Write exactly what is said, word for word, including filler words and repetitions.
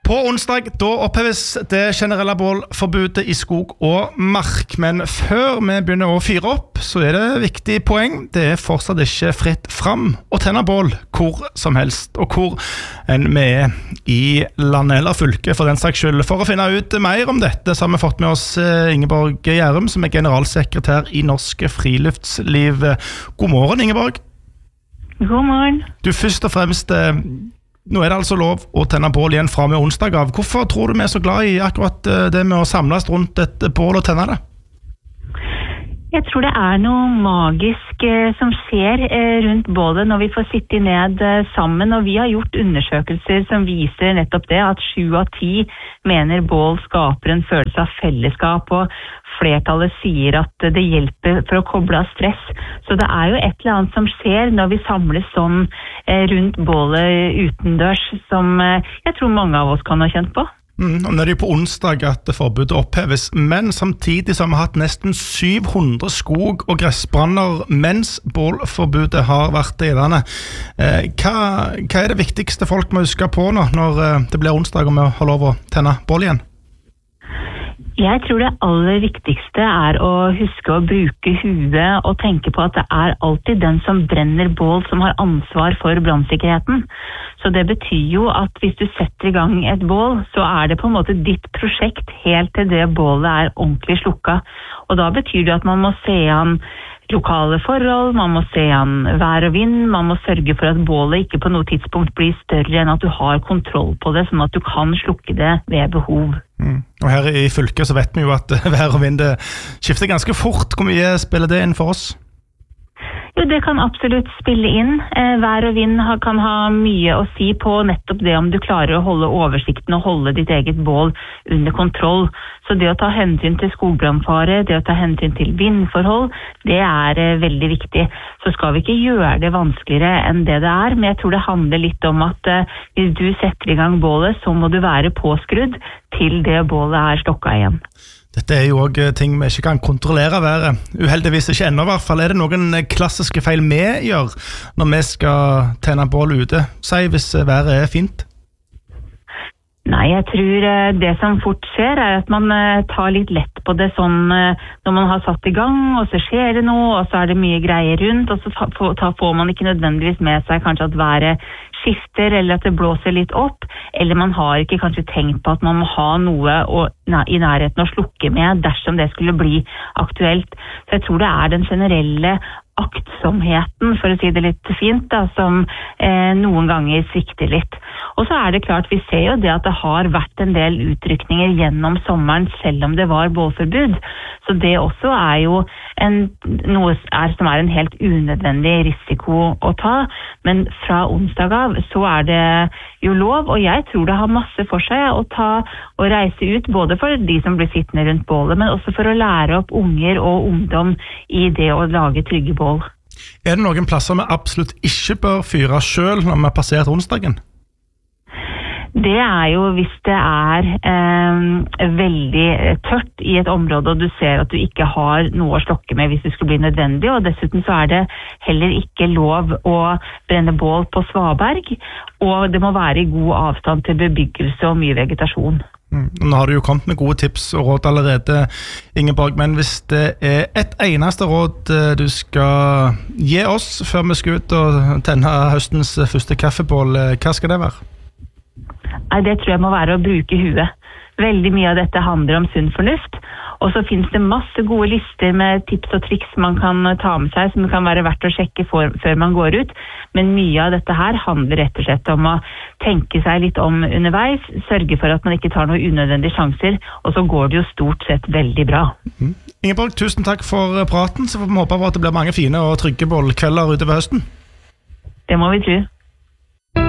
På onsdag da oppheves det generelle bålforbudet i skog og mark, men før vi begynner å fyre opp, så er det viktig poeng. Det er fortsatt ikke fritt fram å tenne bål hvor som helst, og hvor enn vi er i landet eller fylket for den saks skyld. For å finne ut mer om dette så har vi fått med oss Ingeborg Gjærum, som er generalsekretær i Norsk Friluftsliv. God morgen, Ingeborg. God morgen. Du, først og fremst, nå er det altså lov å tenne bål igjen fra med onsdag av. Hvorfor tror du vi er så glad i akkurat det med å samles rundt et bål og tenne det? Jeg tror det er noe magisk eh, som skjer eh, rundt bålet når vi får sitte ned eh, sammen, og vi har gjort undersøkelser som viser nettopp det, at sju av ti mener bål skaper en følelse av fellesskap, og flertallet sier at det hjelper for å koble av stress. Så det er jo et eller annet som skjer når vi samles sånn eh, rundt bålet utendørs, som eh, jeg tror mange av oss kan ha kjent på. Mm, og nå er det jo på onsdag at forbudet oppheves, men samtidig så har vi hatt nesten syv hundre skog- og gressbranner mens bålforbudet har vært gjeldende. Eh, hva, hva er det viktigste folk må huske på nå når eh, det blir onsdag og vi har lov å tenne bål igjen? Jeg tror det aller viktigste er å huske å bruke huet og tenke på at det er alltid den som brenner bål som har ansvar for brannsikkerheten. Så det betyr jo at hvis du setter i gang et bål, så er det på en måte ditt prosjekt helt til det bålet er ordentlig slukka. Og da betyr det at man må se an lokale forhold, man må se an vær og vind, man må sørge for at bålet ikke på noe tidspunkt blir større enn at du har kontroll på det, sånn at du kan slukke det ved behov. Mm. Og her i fylket så vet vi jo at vær og vind skifter ganske fort. Hvor mye spiller det inn for oss? Jo, det kan absolutt spille inn. Eh, vær og vind ha, kan ha mye å si på nettopp det om du klarer å holde oversikten og holde ditt eget bål under kontroll. Så det å ta hensyn til skogbrannfare, det å ta hensyn til vindforhold, det er eh, veldig viktig. Så skal vi ikke gjøre det vanskeligere enn det det er, men jeg tror det handler litt om at eh, hvis du setter i gang bålet, så må du være påskrudd til det bålet er slokka igjen. Dette er jo også ting vi ikke kan kontrollere været. Uheldigvis ikke ennå i hvert fall. Er det noen klassiske feil vi gjør når vi skal tenne bål ute? Si hvis været er fint. Nei, jeg tror det som fort skjer er at man tar litt lett på det sånn når man har satt i gang, og så skjer det noe, og så er det mye greier rundt, og så får man ikke nødvendigvis med seg kanskje at været skifter, eller at det blåser litt opp, eller man har ikke kanskje tenkt på at man må ha noe å, i nærheten å slukke med dersom det skulle bli aktuelt. Så jeg tror det er den generelle aktsomheten, for å si det litt fint, da, som eh, noen ganger svikter litt. Og så er det klart, vi ser jo det at det har vært en del utrykninger gjennom sommeren, selv om det var bålforbud. Så det også er jo en, noe er, som er en helt unødvendig risiko å ta. Men fra onsdag av så er det jo lov, og jeg tror det har masse for seg å ta og reise ut, både for de som blir sittende rundt bålet, men også for å lære opp unger og ungdom i det å lage trygge bål. Er det noen plasser vi absolutt ikke bør fyre selv når vi har passert onsdagen? Det er jo hvis det er eh, veldig tørt i et område, og du ser at du ikke har noe å slokke med hvis det skulle bli nødvendig, og dessuten så er det heller ikke lov å brenne bål på svaberg, og det må være i god avstand til bebyggelse og mye vegetasjon. Mm. Nå har du jo kommet med gode tips og råd allerede, Ingeborg, men hvis det er et eneste råd du skal gi oss før vi skal ut og tenne høstens første kaffebål, hva skal det være? Nei, det tror jeg må være å bruke huet. Veldig mye av dette handler om sunn fornuft, og så finnes det masse gode lister med tips og triks man kan ta med seg, som kan være verdt å sjekke for, før man går ut. Men mye av dette her handler rett og slett om å tenke seg litt om underveis, sørge for at man ikke tar noen unødvendige sjanser, og så går det jo stort sett veldig bra. Mm. Ingeborg, tusen takk for praten, så får vi håpe på at det blir mange fine og trygge bålkvelder utover høsten. Det må vi tro.